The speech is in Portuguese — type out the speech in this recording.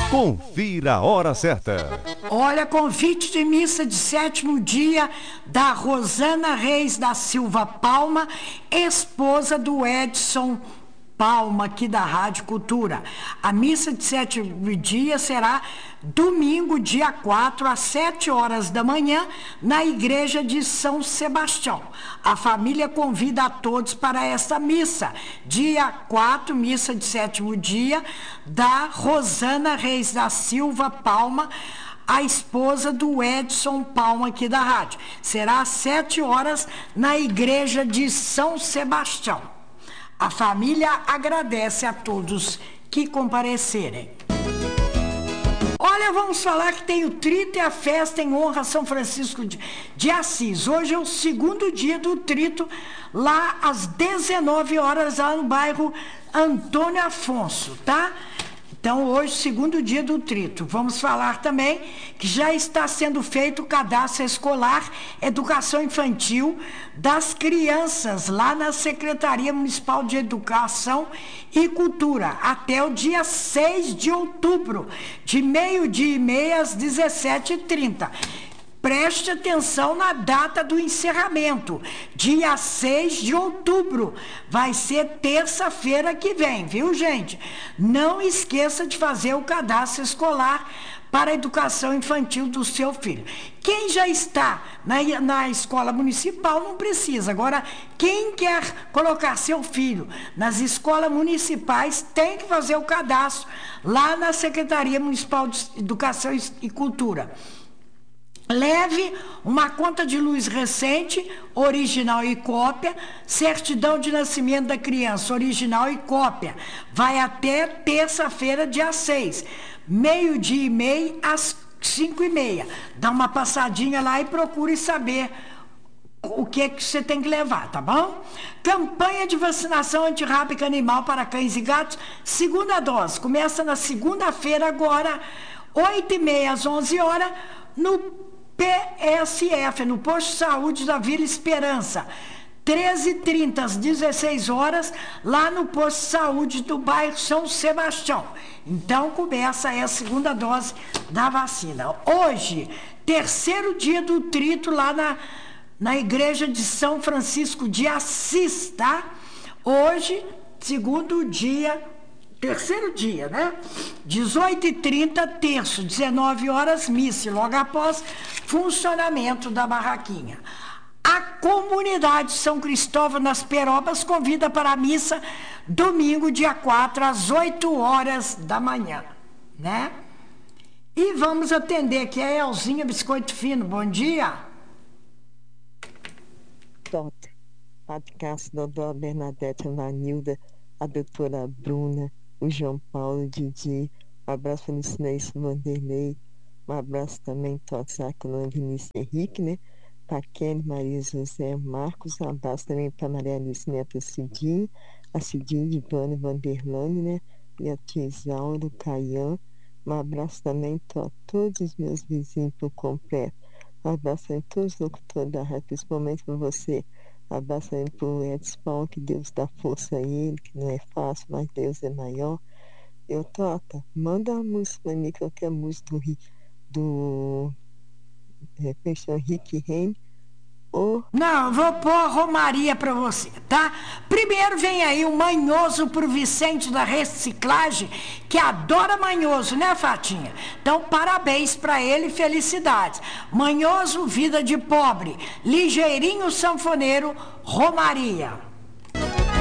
Confira a hora certa. Olha, convite de missa de sétimo dia da Rosana Reis da Silva Palma, esposa do Edson Palma, aqui da Rádio Cultura. A missa de sétimo dia será domingo, dia 4, às 7 horas da manhã, na igreja de São Sebastião. A família convida a todos para esta missa. Dia 4, missa de sétimo dia, da Rosana Reis da Silva Palma, a esposa do Edson Palma, aqui da rádio. Será às 7 horas na igreja de São Sebastião. A família agradece a todos que comparecerem. Olha, vamos falar que tem o trito e a festa em honra a São Francisco de Assis. Hoje é o segundo dia do trito, lá às 19 horas, lá no bairro Antônio Afonso, tá? Então, hoje, segundo dia do trito. Vamos falar também que já está sendo feito o cadastro escolar Educação Infantil das crianças lá na Secretaria Municipal de Educação e Cultura, até o dia 6 de outubro, de 12h30 às 17h30. Preste atenção na data do encerramento, dia 6 de outubro, vai ser terça-feira que vem, viu, gente? Não esqueça de fazer o cadastro escolar para a educação infantil do seu filho. Quem já está na escola municipal não precisa. Agora, quem quer colocar seu filho nas escolas municipais tem que fazer o cadastro lá na Secretaria Municipal de Educação e Cultura. Leve uma conta de luz recente, original e cópia, certidão de nascimento da criança, original e cópia. Vai até terça-feira, dia 6, 12h30 às 5h30. Dá uma passadinha lá e procure saber o que você tem que levar, tá bom? Campanha de vacinação antirrábica animal para cães e gatos, segunda dose. Começa na segunda-feira agora, 8h30 às 11 horas, no PSF, no Posto de Saúde da Vila Esperança. 13h30 às 16 horas, lá no Posto de Saúde do bairro São Sebastião. Então, começa aí a segunda dose da vacina. Hoje, terceiro dia do trito lá na igreja de São Francisco de Assis, tá? Hoje, segundo dia, terceiro dia, né? 18h30, terço, 19 horas, missa, logo após funcionamento da barraquinha. A comunidade São Cristóvão nas Perobas convida para a missa domingo, dia 4, às 8 horas da manhã, né? E vamos atender aqui a Elzinha Biscoito Fino. Bom dia. Doutor Padre Cássio, doutora Bernadette, a Vanilda, a doutora Bruna, o João Paulo, o Didi, um abraço para o Lucinense Vanderlei, um abraço também para o Sacrão Vinícius Henrique, né? Para Kelly, Maria José, Marcos, um abraço também para Maria Alice Neto Cidinho, a Cidinho de Vânia Vanderlane, né? E a tia Isaura, o Caian, um abraço também para todos os meus vizinhos por completo, um abraço também para todos os locutores da rádio, principalmente para você. Abraço aí pro Edson Paulo, que Deus dá força a ele, que não é fácil, mas Deus é maior. Eu, Tota, manda uma música pra mim, qualquer música do Rick Renner. Não, eu vou pôr a Romaria pra você, tá? Primeiro vem aí o Manhoso pro Vicente da Reciclagem, que adora Manhoso, né, Fatinha? Então, parabéns pra ele e felicidades. Manhoso, vida de pobre. Ligeirinho sanfoneiro, Romaria.